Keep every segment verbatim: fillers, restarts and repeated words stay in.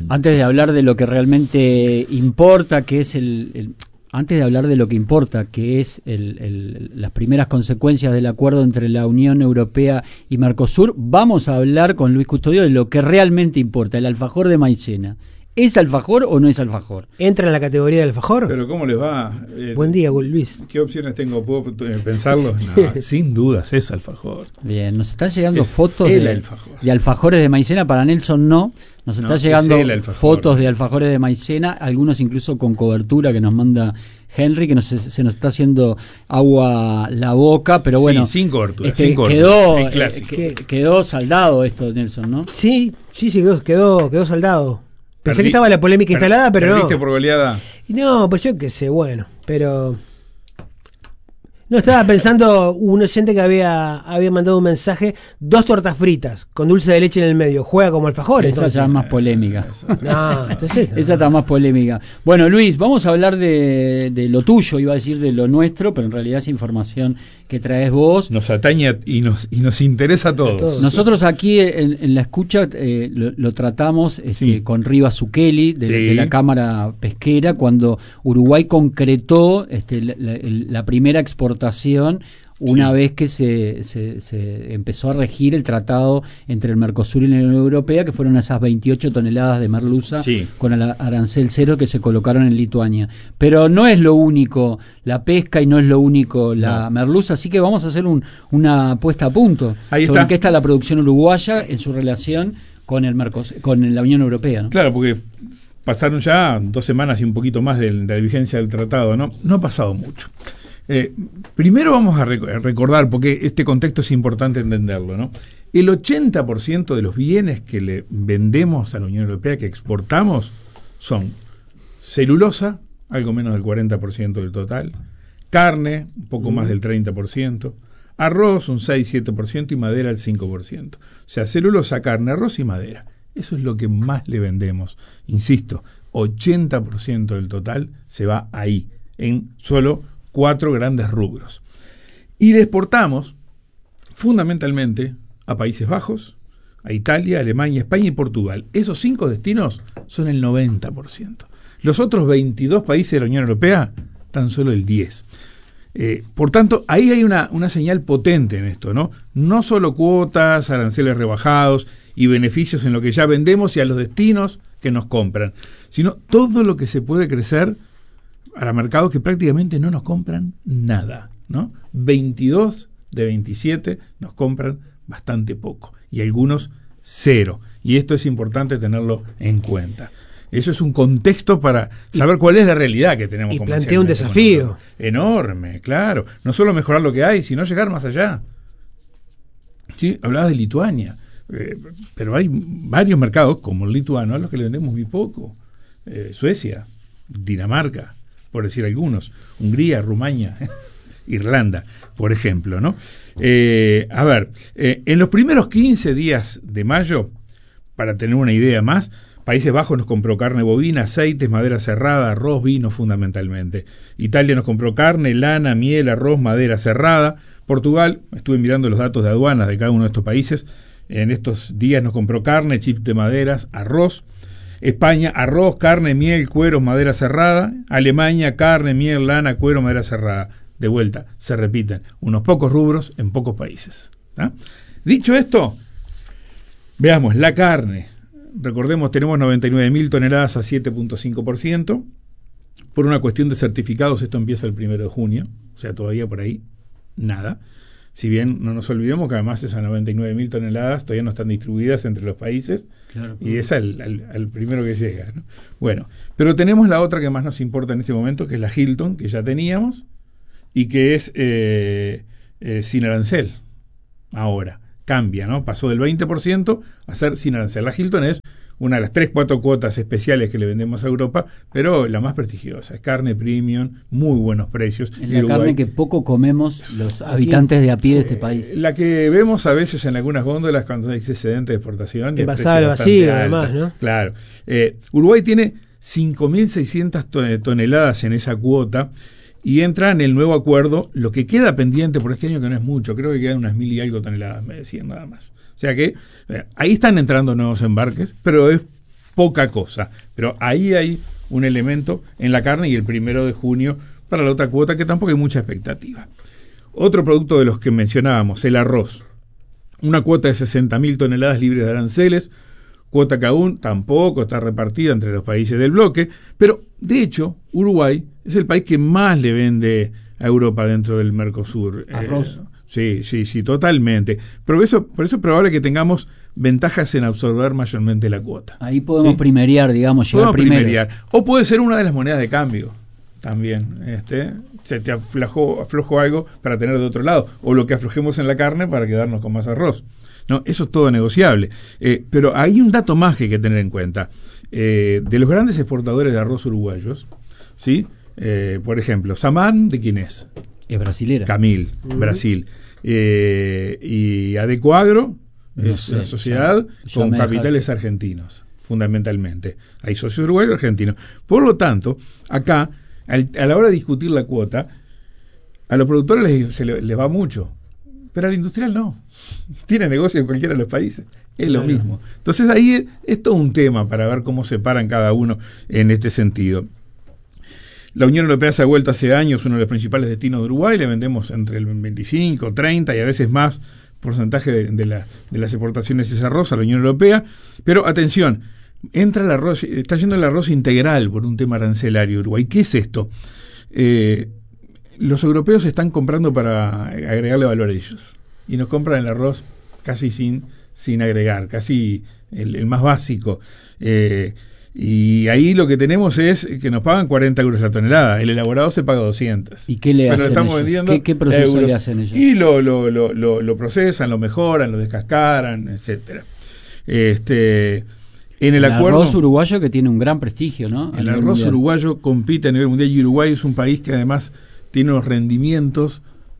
Antes de hablar de lo que realmente importa, que es el, el antes de hablar de lo que importa, que es el, el, las primeras consecuencias del acuerdo entre la Unión Europea y Mercosur, vamos a hablar con Luis Custodio de lo que realmente importa, el alfajor de maicena. ¿Es alfajor o no es alfajor? ¿Entra en la categoría de alfajor? Pero ¿cómo les va? Eh, Buen día, Luis. ¿Qué opciones tengo? ¿Puedo pensarlo? No, sin dudas, es alfajor. Bien, nos están llegando es fotos de alfajor. de alfajores de maicena. Para Nelson no. Nos no, están llegando fotos de alfajores de maicena, algunos incluso con cobertura que nos manda Henry, que nos, se nos está haciendo agua la boca, pero bueno. Sí, sin cobertura, este, sin cobertura. Quedó, eh, que, quedó saldado esto, Nelson, ¿no? Sí, sí, sí, quedó, quedó, quedó saldado. Pensé Perdí, que estaba la polémica per, instalada, pero no. ¿Perdiste por goleada? No, pues yo qué sé, bueno, pero... No, estaba pensando un oyente que había, había mandado un mensaje, dos tortas fritas con dulce de leche en el medio, juega como alfajor. Esa ya es más polémica. No, entonces, no. Esa está más polémica. Bueno, Luis, vamos a hablar de, de lo tuyo, iba a decir de lo nuestro, pero en realidad es información que traes vos. Nos atañe y nos, y nos interesa a todos. A todos. Nosotros aquí en, en la escucha eh, lo, lo tratamos este, sí. con Riva Zucchelli de, sí. de la Cámara Pesquera, cuando Uruguay concretó este, la, la, la primera exportación una sí. vez que se, se, se empezó a regir el tratado entre el Mercosur y la Unión Europea, que fueron esas veintiocho toneladas de merluza sí. con el arancel cero que se colocaron en Lituania. Pero no es lo único la pesca y no es lo único la no. merluza, así que vamos a hacer un, una puesta a punto Ahí sobre está. qué está la producción uruguaya en su relación con el Mercosur, con la Unión Europea, ¿no? Claro, porque pasaron ya dos semanas y un poquito más de, de la vigencia del tratado, ¿no? No ha pasado mucho. Eh, primero vamos a rec- recordar, porque este contexto es importante entenderlo, ¿no? El ochenta por ciento de los bienes que le vendemos a la Unión Europea, que exportamos, son celulosa, algo menos del cuarenta por ciento del total, carne, un poco mm. más del treinta por ciento, arroz, un seis a siete por ciento y madera, el cinco por ciento. O sea, celulosa, carne, arroz y madera. Eso es lo que más le vendemos. Insisto, ochenta por ciento del total se va ahí, en solo cuatro grandes rubros. Y le exportamos fundamentalmente a Países Bajos, a Italia, Alemania, España y Portugal. Esos cinco destinos son el noventa por ciento. Los otros veintidós países de la Unión Europea, tan solo el diez por ciento. Eh, por tanto, ahí hay una, una señal potente en esto, ¿no? No solo cuotas, aranceles rebajados y beneficios en lo que ya vendemos y a los destinos que nos compran, sino todo lo que se puede crecer para mercados que prácticamente no nos compran nada, ¿no? veintidós de veintisiete nos compran bastante poco y algunos cero. Y esto es importante tenerlo en cuenta. Eso es un contexto para saber y, cuál es la realidad que tenemos. Y plantea un desafío enorme, claro. No solo mejorar lo que hay, sino llegar más allá. Sí, hablabas de Lituania, eh, pero hay varios mercados como el lituano a los que le vendemos muy poco. Eh, Suecia, Dinamarca, por decir algunos, Hungría, Rumania, Irlanda, por ejemplo, ¿no? Eh, a ver, eh, en los primeros quince días de mayo, para tener una idea más, Países Bajos nos compró carne bovina, aceites, madera cerrada, arroz, vino fundamentalmente. Italia nos compró carne, lana, miel, arroz, madera cerrada. Portugal, estuve mirando los datos de aduanas de cada uno de estos países, en estos días nos compró carne, chips de maderas, arroz. España, arroz, carne, miel, cueros, madera cerrada. Alemania, carne, miel, lana, cuero, madera cerrada. De vuelta, se repiten unos pocos rubros en pocos países. ¿Ah? Dicho esto, veamos la carne. Recordemos, tenemos noventa y nueve mil toneladas a siete punto cinco por ciento. Por una cuestión de certificados, esto empieza el primero de junio. O sea, todavía por ahí, nada. Si bien no nos olvidemos que además esas noventa y nueve mil toneladas todavía no están distribuidas entre los países, claro, y es al, al, al primero que llega, ¿no? Bueno, pero tenemos la otra que más nos importa en este momento, que es la Hilton, que ya teníamos, y que es eh, eh, sin arancel. Ahora, cambia, ¿no? Pasó del veinte por ciento a ser sin arancel. La Hilton es una de las tres, cuatro cuotas especiales que le vendemos a Europa, pero la más prestigiosa. Es carne premium, muy buenos precios. Es la Uruguay, carne que poco comemos los habitantes de a pie sí, de este país. La que vemos a veces en algunas góndolas cuando hay excedente de exportación. Envasada al vacío, además, ¿no? Claro. Eh, Uruguay tiene cinco mil seiscientas toneladas en esa cuota y entra en el nuevo acuerdo. Lo que queda pendiente por este año, que no es mucho, creo que quedan unas mil y algo toneladas, me decían nada más. O sea que eh, ahí están entrando nuevos embarques, pero es poca cosa. Pero ahí hay un elemento en la carne y el primero de junio para la otra cuota que tampoco hay mucha expectativa. Otro producto de los que mencionábamos, el arroz. Una cuota de sesenta mil toneladas libres de aranceles, cuota que aún tampoco está repartida entre los países del bloque, pero de hecho Uruguay es el país que más le vende a Europa dentro del Mercosur. Arroz. Eh, sí, sí, sí, totalmente. Pero eso, por eso es probable que tengamos ventajas en absorber mayormente la cuota. Ahí podemos ¿sí? primerear, digamos, llegar Podemos primero. primerear. O puede ser una de las monedas de cambio también. Este, se te aflojó, aflojó algo para tener de otro lado, o lo que aflojemos en la carne para quedarnos con más arroz. No, eso es todo negociable. Eh, pero hay un dato más que hay que tener en cuenta. Eh, de los grandes exportadores de arroz uruguayos, ¿sí? Eh, por ejemplo, Samán, ¿de quién es? Es brasilera. Camil, uh-huh. Brasil. Eh, y Adecoagro no es sé, una sociedad ya, con ya capitales dejas. argentinos, fundamentalmente. Hay socios uruguayos y argentinos. Por lo tanto, acá, al, a la hora de discutir la cuota, a los productores les, se les, les va mucho, pero al industrial no. Tiene negocio en cualquiera de los países. Es claro. Lo mismo. Entonces ahí es, es todo un tema para ver cómo se paran cada uno en este sentido. La Unión Europea se ha vuelto hace años uno de los principales destinos de Uruguay. Le vendemos entre el veinticinco, treinta y a veces más porcentaje de, de, la, de las exportaciones de ese arroz a la Unión Europea. Pero atención, entra el arroz, está yendo el arroz integral por un tema arancelario Uruguay. ¿Qué es esto? Eh, los europeos están comprando para agregarle valor a ellos y nos compran el arroz casi sin, sin agregar, casi el, el más básico. Eh, y ahí lo que tenemos es que nos pagan cuarenta euros la tonelada, el elaborado se paga doscientos. ¿Y qué le Pero hacen estamos ellos? vendiendo ¿Qué, qué proceso euros, le hacen ellos? Y lo, lo, lo, lo, lo procesan, lo mejoran, lo descascaran, etcétera. Este, en el, el acuerdo, arroz uruguayo que tiene un gran prestigio, ¿no? El arroz mundial. uruguayo compite a nivel mundial y Uruguay es un país que además tiene unos rendimientos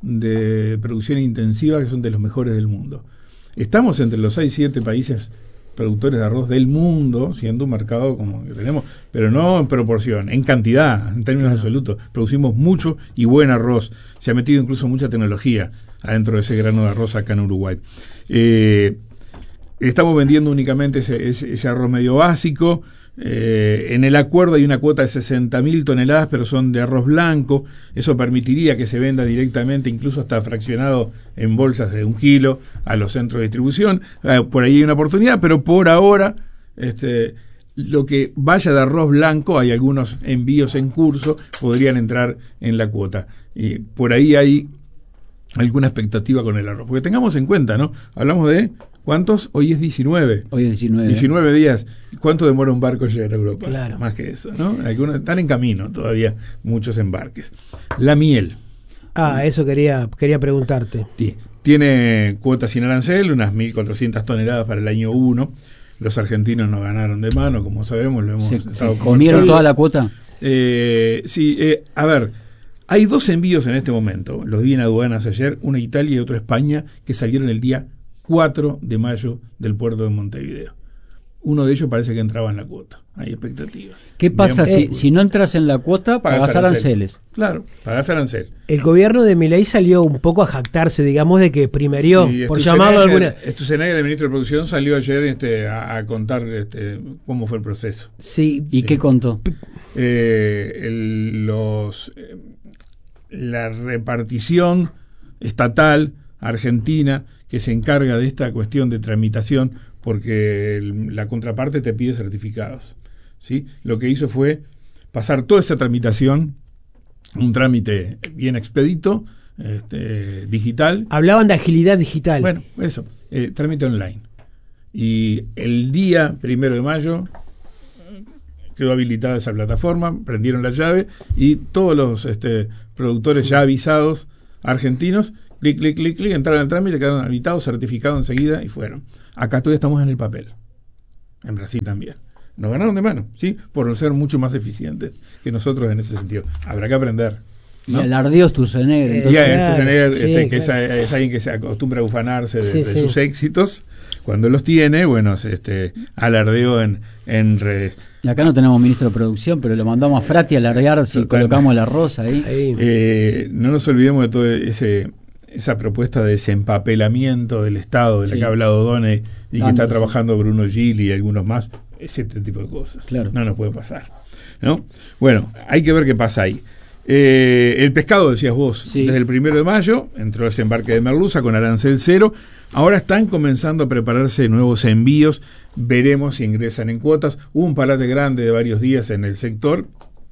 de producción intensiva que son de los mejores del mundo. Estamos entre los seis, siete países productores de arroz del mundo, siendo un mercado como que tenemos, pero no en proporción, en cantidad, en términos claro. absolutos. Producimos mucho y buen arroz. Se ha metido incluso mucha tecnología adentro de ese grano de arroz acá en Uruguay. Eh, estamos vendiendo únicamente ese, ese, ese arroz medio básico. Eh, en el acuerdo hay una cuota de sesenta mil toneladas, pero son de arroz blanco. Eso permitiría que se venda directamente, incluso hasta fraccionado en bolsas de un kilo, a los centros de distribución. Eh, por ahí hay una oportunidad, pero por ahora este, lo que vaya de arroz blanco, hay algunos envíos en curso, podrían entrar en la cuota. Y por ahí hay alguna expectativa con el arroz. Porque tengamos en cuenta, ¿no? Hablamos de ¿cuántos? Hoy es diecinueve. Hoy es diecinueve. diecinueve días. ¿Cuánto demora un barco llegar a Europa? Claro. Más que eso, ¿no? Algunos están en camino todavía, muchos embarques. La miel. Ah, eso quería quería preguntarte. Sí. Tiene cuota sin arancel, unas mil cuatrocientas toneladas para el año uno. Los argentinos no ganaron de mano, como sabemos, lo hemos ¿Se, estado se comieron toda la cuota? Eh, sí, eh, a ver, hay dos envíos en este momento. Los vi en aduanas ayer, uno a Italia y otro a España, que salieron el día cuatro de mayo del puerto de Montevideo. Uno de ellos parece que entraba en la cuota. Hay expectativas. ¿Qué pasa Bien, si, eh, si no entras en la cuota? Pagás aranceles. Claro, pagás arancel. El gobierno de Milei salió un poco a jactarse, digamos, de que primerió, sí, por llamarlo de alguna... Stuzenegger, el ministro de Producción, salió ayer este, a, a contar este, cómo fue el proceso. Sí. ¿Y sí. qué contó? Eh, el, los, eh, la repartición estatal argentina que se encarga de esta cuestión de tramitación, porque el, la contraparte te pide certificados, ¿sí? Lo que hizo fue pasar toda esa tramitación, un trámite bien expedito, este, digital. Hablaban de agilidad digital. Bueno, eso, eh, trámite online. Y el día primero de mayo quedó habilitada esa plataforma, prendieron la llave y todos los este, productores ya avisados argentinos, clic, clic, clic, clic, entraron al trámite, quedaron habilitados, certificados enseguida y fueron. Acá todavía estamos en el papel. En Brasil también. Nos ganaron de mano, ¿sí? Por ser mucho más eficientes que nosotros en ese sentido. Habrá que aprender, ¿no? Y alardeó Stuzenegger. Y a Stuzenegger, sí, este, que claro. es, es alguien que se acostumbra a ufanarse de, Sí, de sí. sus éxitos. Cuando los tiene, bueno, este, alardeó en, en redes. Y acá no tenemos ministro de producción, pero lo mandamos a Frati a alardear si Total. colocamos el arroz ahí. Ahí. Eh, no nos olvidemos de todo ese esa propuesta de desempapelamiento del Estado de la Sí. que ha hablado Done y Tanto, que está sí. trabajando Bruno Gil y algunos más ese tipo de cosas. Claro. No nos puede pasar, ¿no? Bueno, hay que ver qué pasa ahí. Eh, el pescado, decías vos, sí. Desde el primero de mayo entró ese embarque de merluza con arancel cero. Ahora están comenzando a prepararse nuevos envíos. Veremos si ingresan en cuotas. Hubo un parate grande de varios días en el sector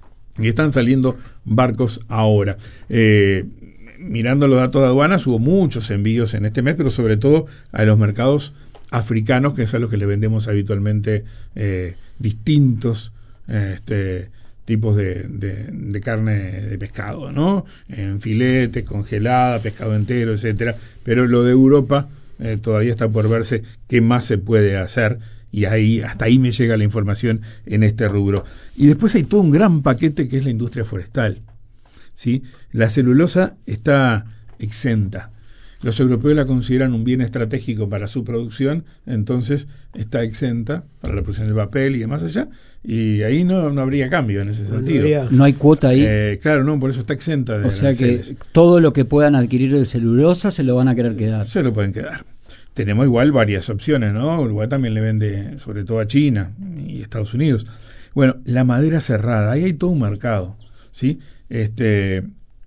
y están saliendo barcos ahora. Eh, mirando los datos de aduanas, hubo muchos envíos en este mes, pero sobre todo a los mercados africanos, que es a los que le vendemos habitualmente eh, distintos este, tipos de, de, de carne de pescado, ¿no? En filete, congelada, pescado entero, etcétera. Pero lo de Europa eh, todavía está por verse qué más se puede hacer, y ahí hasta ahí me llega la información en este rubro. Y después hay todo un gran paquete que es la industria forestal, ¿sí? La celulosa está exenta. Los europeos la consideran un bien estratégico para su producción, entonces está exenta para la producción del papel y demás allá, y ahí no, no habría cambio en ese no, sentido. No, no hay cuota ahí. Eh, claro, no, por eso está exenta de O sea aranceles. que todo lo que puedan adquirir de celulosa se lo van a querer quedar. Se lo pueden quedar. Tenemos igual varias opciones, ¿no? Uruguay también le vende sobre todo a China y Estados Unidos. Bueno, la madera cerrada, ahí hay todo un mercado, ¿sí? Este,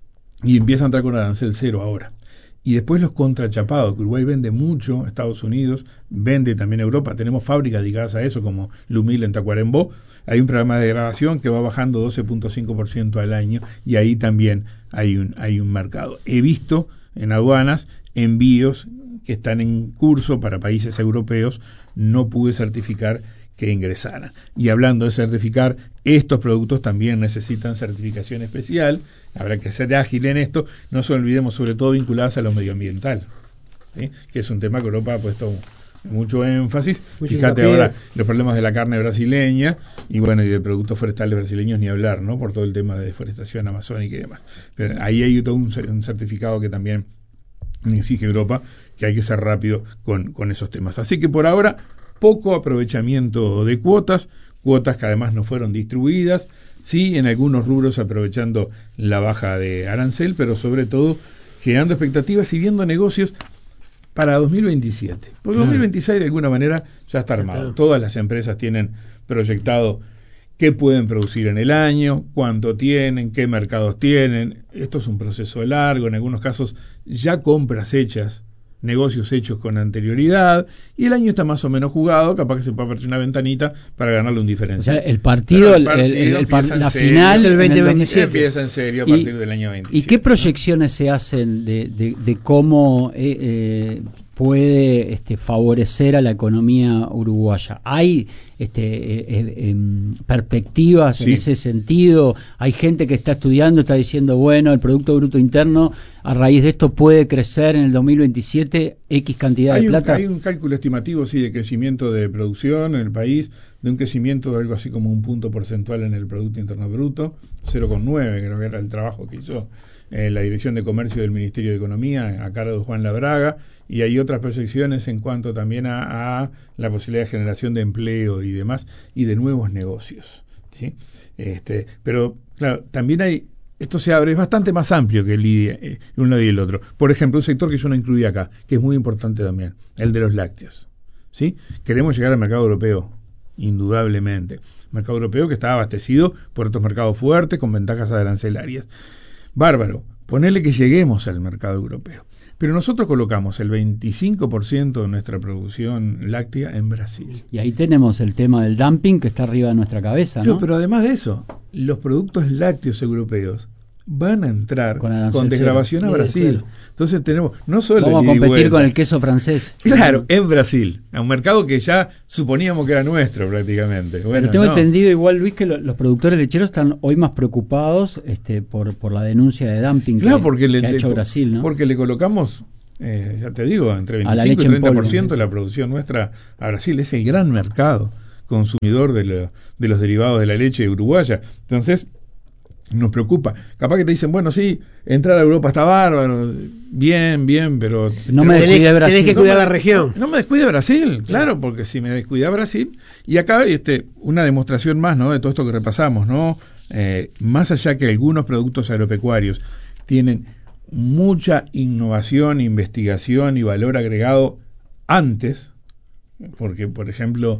y empieza a entrar con arancel cero ahora. Y después los contrachapados, que Uruguay vende mucho a Estados Unidos, vende también a Europa. Tenemos fábricas dedicadas a eso, como Lumil en Tacuarembó. Hay un programa de grabación que va bajando doce punto cinco por ciento al año, y ahí también hay un, hay un mercado. He visto en aduanas envíos que están en curso para países europeos. No pude certificar que ingresaran. Y hablando de certificar, estos productos también necesitan certificación especial. Habrá que ser ágil en esto. No se olvidemos, sobre todo vinculadas a lo medioambiental, ¿sí? Que es un tema que Europa ha puesto mucho énfasis. Mucho Fíjate hincapié. Ahora los problemas de la carne brasileña y bueno, y de productos forestales brasileños ni hablar, ¿no? Por todo el tema de deforestación amazónica y demás. Pero ahí hay todo un, un certificado que también exige Europa, que hay que ser rápido con, con esos temas. Así que por ahora, poco aprovechamiento de cuotas, cuotas que además no fueron distribuidas, sí, en algunos rubros aprovechando la baja de arancel, pero sobre todo generando expectativas y viendo negocios para dos mil veintisiete. Porque dos mil veintiséis de alguna manera ya está armado. Todas las empresas tienen proyectado qué pueden producir en el año, cuánto tienen, qué mercados tienen. Esto es un proceso largo, en algunos casos ya compras hechas, negocios hechos con anterioridad, y el año está más o menos jugado, capaz que se puede apertir una ventanita para ganarle un diferencial. O sea, el partido, el, partido el, el, el, la serio, final el veinte veintisiete empieza en serio a partir y, del año veintisiete. ¿Y qué proyecciones ¿no? se hacen de, de, de cómo eh, eh, puede este, favorecer a la economía uruguaya? ¿Hay este, eh, eh, perspectivas sí. en ese sentido? ¿Hay gente que está estudiando, está diciendo, bueno, el Producto Bruto Interno a raíz de esto puede crecer en el dos mil veintisiete X cantidad hay de plata? Un, hay un cálculo estimativo, sí, de crecimiento de producción en el país, de un crecimiento de algo así como un punto porcentual en el Producto Interno Bruto, cero coma nueve creo que era el trabajo que hizo eh, la Dirección de Comercio del Ministerio de Economía a cargo de Juan Labraga, y hay otras proyecciones en cuanto también a, a la posibilidad de generación de empleo y demás, y de nuevos negocios, ¿sí? Este, pero, claro, también hay, esto se abre, es bastante más amplio que el eh, uno y el otro. Por ejemplo, un sector que yo no incluí acá, que es muy importante también, el de los lácteos, ¿sí? Queremos llegar al mercado europeo, indudablemente. Mercado europeo que está abastecido por otros mercados fuertes, con ventajas arancelarias. Bárbaro, ponele que lleguemos al mercado europeo. Pero nosotros colocamos el veinticinco por ciento de nuestra producción láctea en Brasil. Y ahí tenemos el tema del dumping que está arriba de nuestra cabeza, ¿no? Pero, pero además de eso, los productos lácteos europeos van a entrar con, con desgravación cero. a Brasil. Sí, claro. Entonces tenemos no solo vamos a competir con el queso francés. Claro, en Brasil, a un mercado que ya suponíamos que era nuestro prácticamente. Bueno, pero tengo no. entendido igual, Luis, que lo, los productores lecheros están hoy más preocupados este, por, por la denuncia de dumping claro, que, porque que le, ha hecho por, Brasil, ¿no? Porque le colocamos, eh, ya te digo, entre veinticinco y treinta por ciento de la producción nuestra a Brasil. Es el gran mercado consumidor de, lo, de los derivados de la leche uruguaya. Entonces nos preocupa. Capaz que te dicen, bueno, sí, entrar a Europa está bárbaro, bien, bien, pero... No me descuide Brasil. Tenés que cuidar no la me, región. No, no me descuide Brasil, claro, porque si me descuida Brasil... Y acá este, una demostración más, ¿no?, de todo esto que repasamos, ¿no? Eh, más allá que algunos productos agropecuarios tienen mucha innovación, investigación y valor agregado antes, porque, por ejemplo,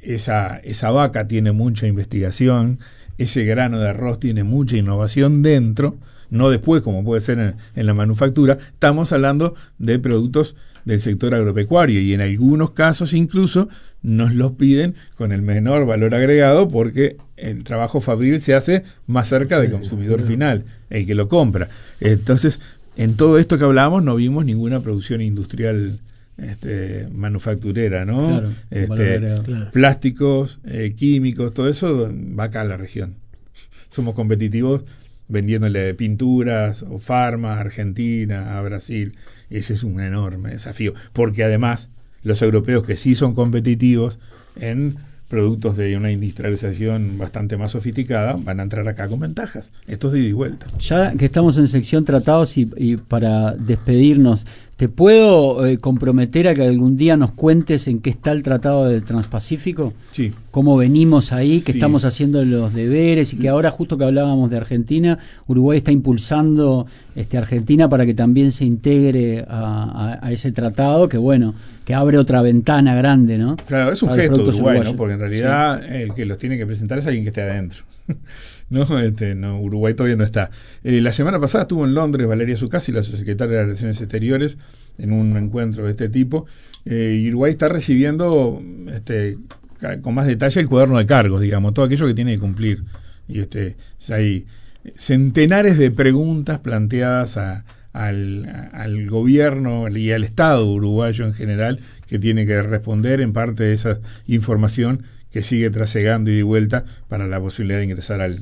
esa, esa vaca tiene mucha investigación, ese grano de arroz tiene mucha innovación dentro, no después como puede ser en, en la manufactura. Estamos hablando de productos del sector agropecuario y en algunos casos incluso nos los piden con el menor valor agregado porque el trabajo fabril se hace más cerca del consumidor final, el que lo compra. Entonces, en todo esto que hablamos no vimos ninguna producción industrial este, manufacturera, ¿no? Claro, este, claro. Plásticos, eh, químicos, todo eso va acá a la región. Somos competitivos vendiéndole pinturas o farma a Argentina, a Brasil. Ese es un enorme desafío, porque además los europeos que sí son competitivos en productos de una industrialización bastante más sofisticada van a entrar acá con ventajas. Esto es de ida y vuelta. Ya que estamos en sección tratados y, y para despedirnos, ¿te puedo eh, comprometer a que algún día nos cuentes en qué está el Tratado del Transpacífico? Sí. Cómo venimos ahí, que Sí. estamos haciendo los deberes y que ahora, justo que hablábamos de Argentina, Uruguay está impulsando este, Argentina para que también se integre a, a, a ese tratado, que bueno, que abre otra ventana grande, ¿no? Claro, es un Para los gesto de productos Uruguay, ¿no? uruguayos. Porque en realidad sí. El que los tiene que presentar es alguien que esté adentro. No, este, no, Uruguay todavía no está. Eh, la semana pasada estuvo en Londres Valeria Zuccasi, la subsecretaria de Relaciones Exteriores, en un encuentro de este tipo. Eh, y Uruguay está recibiendo este, con más detalle el cuaderno de cargos, digamos, todo aquello que tiene que cumplir. Y este, hay centenares de preguntas planteadas a, al, a, al gobierno y al Estado uruguayo en general, que tiene que responder en parte de esa información que sigue trasegando y de vuelta para la posibilidad de ingresar al,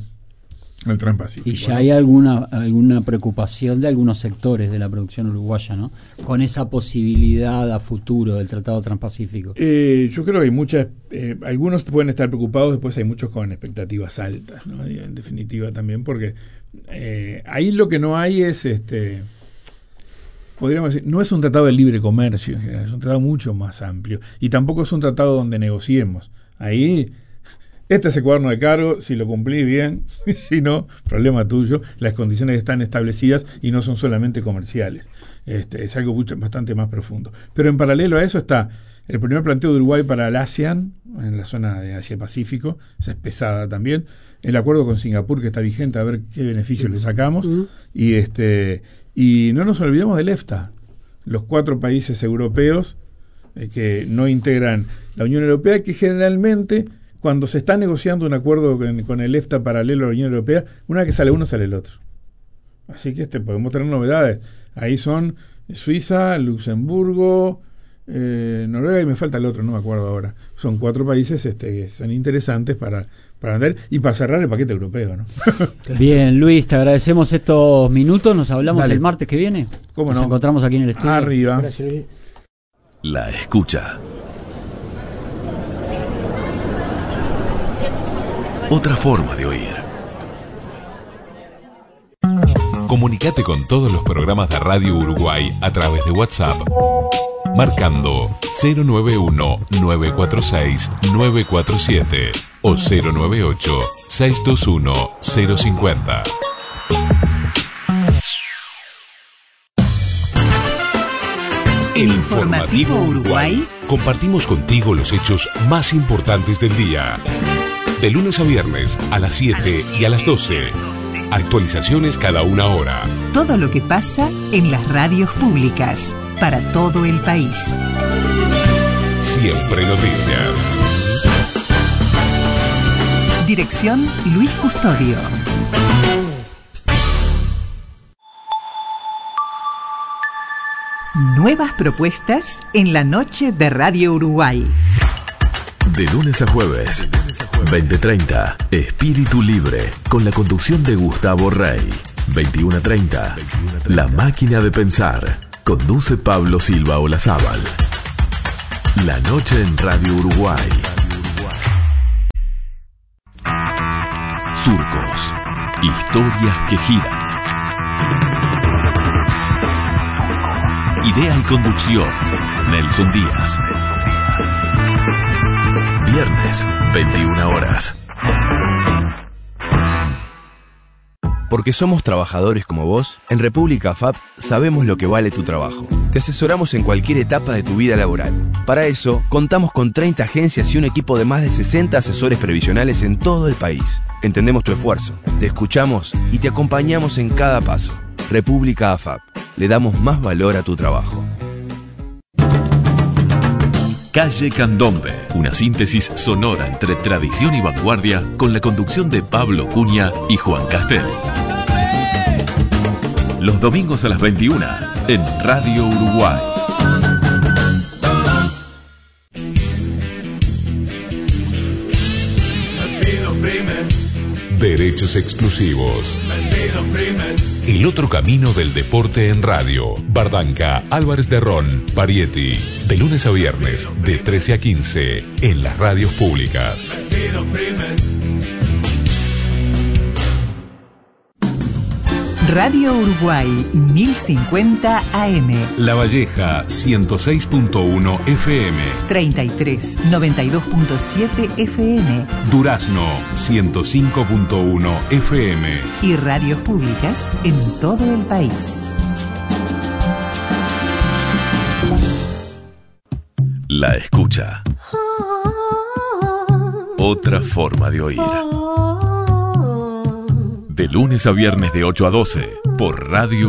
al Transpacífico. Y ya ¿no? hay alguna alguna preocupación de algunos sectores de la producción uruguaya, ¿no? Con esa posibilidad a futuro del Tratado Transpacífico. Eh, yo creo que hay muchas, eh, algunos pueden estar preocupados, después hay muchos con expectativas altas, ¿no? Y en definitiva también, porque eh, ahí lo que no hay es, este, podríamos decir, no es un tratado de libre comercio en general, es un tratado mucho más amplio y tampoco es un tratado donde negociemos. Ahí, este es el cuaderno de cargo, si lo cumplís bien, si no, problema tuyo. Las condiciones están establecidas y no son solamente comerciales. Este, es algo mucho, bastante más profundo. Pero en paralelo a eso está el primer planteo de Uruguay para el ASEAN, en la zona de Asia-Pacífico, esa es pesada también. El acuerdo con Singapur, que está vigente, a ver qué beneficios le sacamos. Uh-huh. Y, este, y no nos olvidemos del EFTA, los cuatro países europeos que no integran la Unión Europea, que generalmente cuando se está negociando un acuerdo con, con el EFTA paralelo a la Unión Europea, una vez que sale uno sale el otro. Así que este podemos tener novedades. Ahí son Suiza, Luxemburgo, eh, Noruega y me falta el otro, no me acuerdo ahora. Son cuatro países este, que son interesantes para para vender y para cerrar el paquete europeo, ¿no? Bien, Luis, te agradecemos estos minutos. Nos hablamos Dale. El martes que viene. ¿Cómo Nos no? encontramos aquí en el estudio. Arriba. Gracias, Luis. La escucha. Otra forma de oír. Comunicate con todos los programas de Radio Uruguay a través de WhatsApp, marcando cero nueve uno, nueve cuatro seis, nueve cuatro siete o cero nueve ocho, seis dos uno, cero cinco cero. El Informativo Uruguay. Compartimos contigo los hechos más importantes del día. De lunes a viernes a las siete y a las doce. Actualizaciones cada una hora. Todo lo que pasa en las radios públicas para todo el país. Siempre noticias. Dirección Luis Custodio. Nuevas propuestas en la noche de Radio Uruguay. De lunes a jueves, veinte treinta, Espíritu Libre, con la conducción de Gustavo Rey. veintiuno treinta, La Máquina de Pensar, conduce Pablo Silva Olazábal. La noche en Radio Uruguay. Surcos, historias que giran. Idea y conducción, Nelson Díaz. Viernes, veintiuna horas. Porque somos trabajadores como vos, en República F A P sabemos lo que vale tu trabajo. Te asesoramos en cualquier etapa de tu vida laboral. Para eso, contamos con treinta agencias y un equipo de más de sesenta asesores previsionales en todo el país. Entendemos tu esfuerzo, te escuchamos y te acompañamos en cada paso. República F A P. Le damos más valor a tu trabajo. Calle Candombe, una síntesis sonora entre tradición y vanguardia con la conducción de Pablo Cunha y Juan Castel. Los domingos a las veintiuna en Radio Uruguay. Derechos exclusivos. El otro camino del deporte en radio. Bardanca, Álvarez de Ron, Parietti. De lunes a viernes, de trece a quince, en las radios públicas. Radio Uruguay mil cincuenta A M. La Valleja ciento seis punto uno F M. treinta y tres noventa y dos punto siete F M. Durazno ciento cinco punto uno F M. Y radios públicas en todo el país. La escucha. Otra forma de oír. De lunes a viernes de ocho a doce por Radio